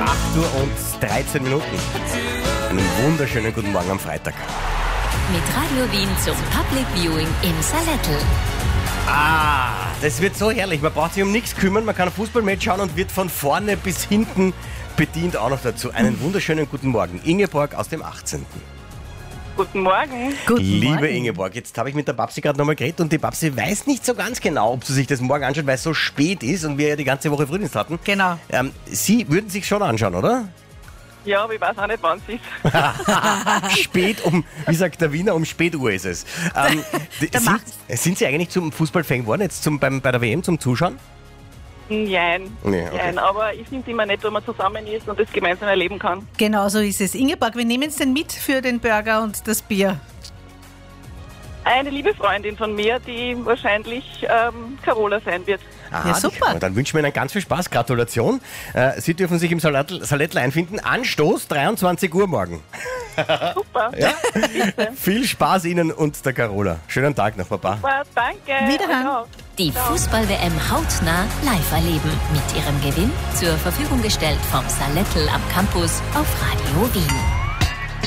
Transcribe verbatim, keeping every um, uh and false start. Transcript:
acht Uhr und dreizehn Minuten. Einen wunderschönen guten Morgen am Freitag. Mit Radio Wien zum Public Viewing im Salettl. Ah, das wird so herrlich. Man braucht sich um nichts kümmern. Man kann ein Fußballmatch schauen und wird von vorne bis hinten bedient auch noch dazu. Einen wunderschönen guten Morgen. Ingeborg aus dem achtzehnten Guten Morgen. Guten Liebe Morgen. Ingeborg, jetzt habe ich mit der Babsi gerade nochmal geredet und die Babsi weiß nicht so ganz genau, ob sie sich das morgen anschaut, weil es so spät ist und wir ja die ganze Woche Frühdienst hatten. Genau. Ähm, Sie würden sich schon anschauen, oder? Ja, aber ich weiß auch nicht, wann es ist. Spät um, wie sagt der Wiener, um Spätuhr ist es. Ähm, d- Der sind, macht's. sind Sie eigentlich zum Fußballfan geworden, jetzt zum, beim, bei der W M zum Zuschauen? Nein. Nee, okay. Nein, aber ich finde es immer nett, wenn man zusammen ist und das gemeinsam erleben kann. Genau so ist es. Ingeborg, wir nehmen es denn mit für den Burger und das Bier. Eine liebe Freundin von mir, die wahrscheinlich ähm, Carola sein wird. Aha, Ja, super. Und dann wünschen wir Ihnen ganz viel Spaß. Gratulation. Äh, Sie dürfen sich im Salettl, Salettl einfinden. Anstoß, dreiundzwanzig Uhr morgen. Super. Ja? Bitte. Viel Spaß Ihnen und der Carola. Schönen Tag noch, Papa. Super, danke. Wiederhören. Euch auch. Die Fußball-W M hautnah live erleben. Mit ihrem Gewinn zur Verfügung gestellt vom Salettl am Campus auf Radio Wien.